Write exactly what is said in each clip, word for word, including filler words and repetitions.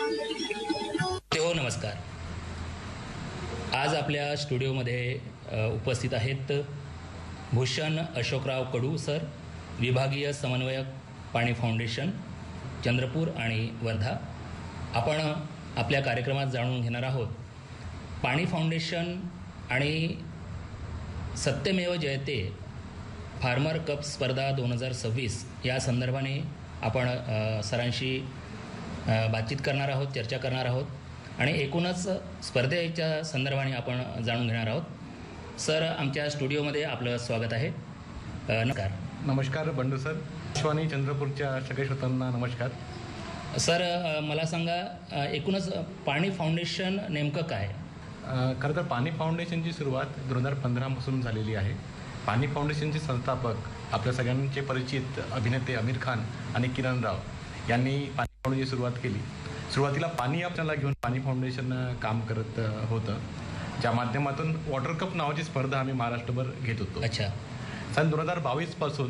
ते हो नमस्कार. आज आपल्या स्टुडिओमध्ये उपस्थित आहेत भूषण अशोकराव कडू सर, विभागीय समन्वयक पाणी फाउंडेशन चंद्रपूर आणि वर्धा. आपण आपल्या कार्यक्रमात जाणून घेणार आहोत पाणी फाउंडेशन आणि सत्यमेव जयते फार्मर कप स्पर्धा दोन हजार सव्वीस या संदर्भाने आपण सरांशी बातचीत करणार आहोत, चर्चा करणार आहोत आणि एकूणच स्पर्धेच्या संदर्भाने आपण जाणून घेणार आहोत. सर, आमच्या स्टुडिओमध्ये आपलं स्वागत आहे. नमस्कार. नमस्कार बंडू सर. शिवानी चंद्रपूरच्या सगळ्या श्रोत्यांना नमस्कार. सर, मला सांगा एकूणच पाणी फाउंडेशन नेमकं काय? खरं तर पाणी फाउंडेशनची सुरुवात दोन हजार पंधरापासून झालेली आहे. पाणी फाउंडेशनचे संस्थापक आपल्या सगळ्यांचे परिचित अभिनेते आमिर खान आणि किरण राव यांनी पाणी फाउंडेशनची सुरुवात केली. सुरुवातीला पाणी आपल्याला घेऊन पाणी फाउंडेशन काम करत होतं, ज्या माध्यमातून वॉटर कप नावाची स्पर्धा आम्ही महाराष्ट्रभर घेत होतो. अच्छा. सन दोन हजार बावीसपासून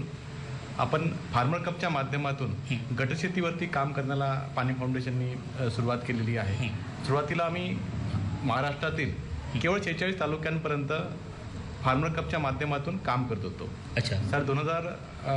आपण फार्मर कपच्या माध्यमातून गटशेतीवरती काम करण्याला पाणी फाउंडेशननी सुरुवात केलेली आहे. सुरुवातीला आम्ही महाराष्ट्रातील केवळ शेहेचाळीस तालुक्यांपर्यंत फार्मर कपच्या माध्यमातून काम करत होतो. अच्छा. सर दोन हजार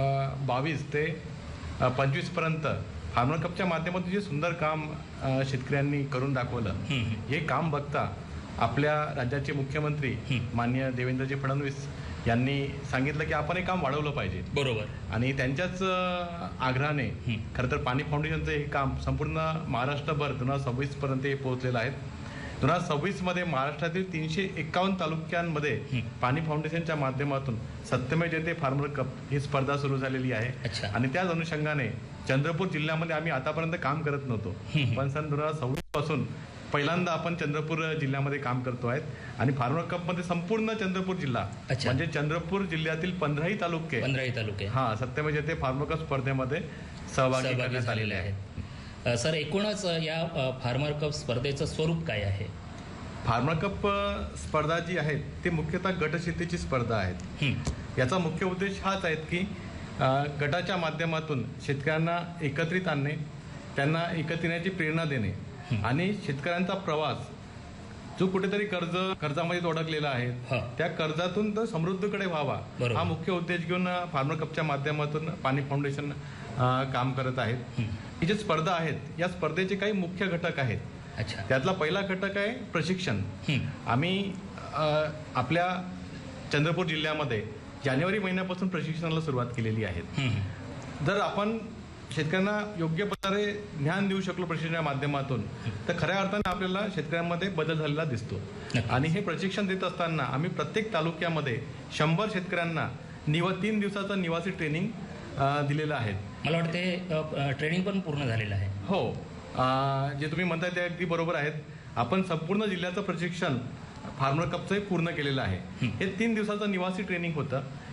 बावीस ते पंचवीसपर्यंत फार्मर कपच्या माध्यमातून जे सुंदर काम शेतकऱ्यांनी करून दाखवलं, हे काम बघता आपल्या राज्याचे मुख्यमंत्री माननीय देवेंद्रजी फडणवीस यांनी सांगितलं की आपण हे काम वाढवलं पाहिजे. बरोबर. आणि त्यांच्याच आग्रहाने खरं तर पाणी फाउंडेशनचं हे काम संपूर्ण महाराष्ट्रभर दोन हजार सव्वीस पर्यंत पोहोचलेलं आहे. दोन हजार सव्वीस मध्ये महाराष्ट्रातील तीनशे एकावन्न तालुक्यांमध्ये पाणी फाउंडेशनच्या माध्यमातून सत्यमेव जयते फार्मर कप ही स्पर्धा सुरू झालेली आहे. आणि त्याच अनुषंगाने चंद्रपूर जिल्ह्यामध्ये आम्ही आतापर्यंत काम करत नव्हतो, पण सन दोन हजार सव्वीस पासून पहिल्यांदा आपण चंद्रपूर जिल्ह्यामध्ये काम करतो आहेत. आणि फार्मर कप मध्ये संपूर्ण चंद्रपूर जिल्हा म्हणजे चंद्रपूर जिल्ह्यातील पंधराही तालुके पंधराही तालुके हा सत्यमेव जयते फार्मर कप स्पर्धेमध्ये सहभागी करण्यात आलेले आहेत. सर, एकूणच या फार्मर कप स्पर्धेचं स्वरूप काय आहे? फार्मर कप स्पर्धा जी आहे ती मुख्यतः गटशेतीची स्पर्धा आहेत. याचा मुख्य उद्देश हाच आहे की गटाच्या माध्यमातून शेतकऱ्यांना एकत्रित आणणे, त्यांना एकत्रित येण्याची प्रेरणा देणे आणि शेतकऱ्यांचा प्रवास जो कुठेतरी कर्ज कर्जामध्ये अडकलेला आहे त्या कर्जातून तो समृद्धीकडे व्हावा, हा मुख्य उद्देश घेऊन फार्मर कपच्या माध्यमातून पाणी फाउंडेशन काम करत आहेत. ही जी स्पर्धा आहेत या स्पर्धेचे काही मुख्य घटक आहेत. अच्छा. त्यातला पहिला घटक आहे प्रशिक्षण. आम्ही आपल्या चंद्रपूर जिल्ह्यामध्ये जानेवारी महिन्यापासून प्रशिक्षणाला सुरुवात केलेली आहे. जर आपण शेतकऱ्यांना योग्य प्रकारे ज्ञान देऊ शकलो प्रशिक्षणाच्या माध्यमातून तर खऱ्या अर्थाने आपल्याला शेतकऱ्यांमध्ये बदल झालेला दिसतो. आणि हे प्रशिक्षण देत असताना आम्ही प्रत्येक तालुक्यामध्ये शंभर शेतकऱ्यांना निव तीन दिवसाचं निवासी ट्रेनिंग दिलेलं आहे. मला वाटते ट्रेनिंग पण पूर्ण झालेलं आहे. हो, जे तुम्ही म्हणताय ते अगदी बरोबर आहेत. आपण संपूर्ण जिल्ह्याचं प्रशिक्षण फार्मर कपचं पूर्ण केलेलं आहे. हे तीन दिवसाचं निवासी ट्रेनिंग होतं.